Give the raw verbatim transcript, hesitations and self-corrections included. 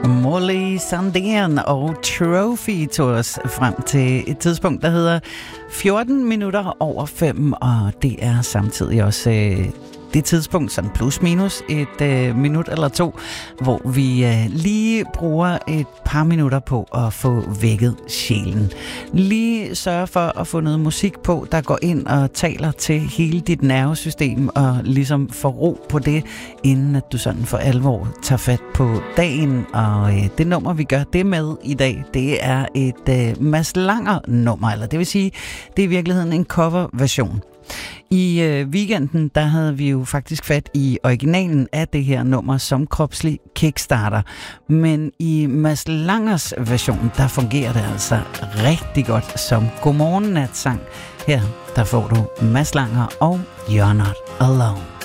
Molly Sandén og Trophy tog os frem til et tidspunkt, der hedder fjorten minutter over fem, og det er samtidig også øh, det tidspunkt, sådan plus minus et øh, minut eller to, hvor vi øh, lige bruger et par minutter på at få vækket sjælen. Lige sørge for at få noget musik på, der går ind og taler til hele dit nervesystem, og ligesom får ro på det, inden at du sådan for alvor tager fat på dagen. Og øh, det nummer, vi gør det med i dag, det er et øh, Mads Langer nummer, eller det vil sige, det er i virkeligheden en coverversion. I øh, weekenden, der havde vi jo faktisk fat i originalen af det her nummer som kropslig kickstarter. Men i Mads Langers version, der fungerer det altså rigtig godt som godmorgen natsang. Her, der får du Mads Langer og You're Not Alone.